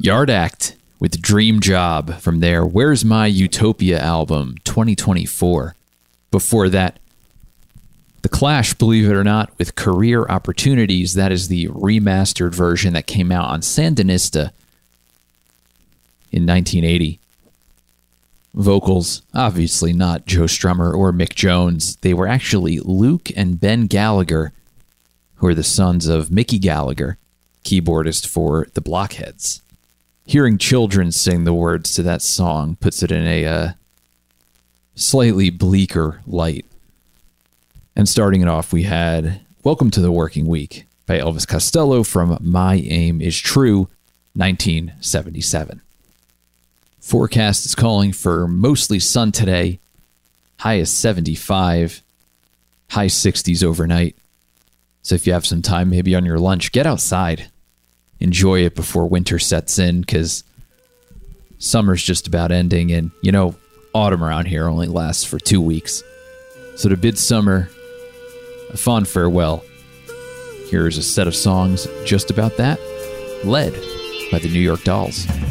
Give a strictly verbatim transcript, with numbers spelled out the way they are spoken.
Yard Act with Dream Job from their Where's My Utopia album, twenty twenty-four. Before that, The Clash, believe it or not, with Career Opportunities. That is the remastered version that came out on Sandinista in nineteen eighty. Vocals, obviously not Joe Strummer or Mick Jones. They were actually Luke and Ben Gallagher, who are the sons of Mickey Gallagher, keyboardist for the Blockheads. Hearing children sing the words to that song puts it in a uh, slightly bleaker light. And starting it off, we had Welcome to the Working Week by Elvis Costello from My Aim is True, nineteen seventy-seven. Forecast is calling for mostly sun today, high is seventy-five, high sixties overnight. So if you have some time, maybe on your lunch, get outside. Enjoy it before winter sets in, because summer's just about ending, and, you know, autumn around here only lasts for two weeks. So to bid summer a fond farewell, here's a set of songs just about that, led by the New York Dolls.